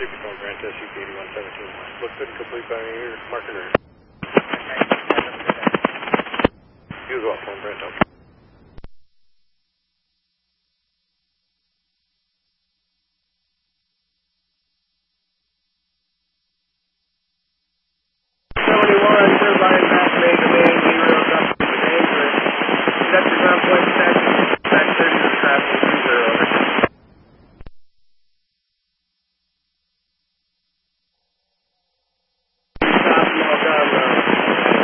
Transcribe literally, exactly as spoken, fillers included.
Phone Grant S U P eighty-one seventeen. Look good and complete by your marker. You as well, Phone Grant.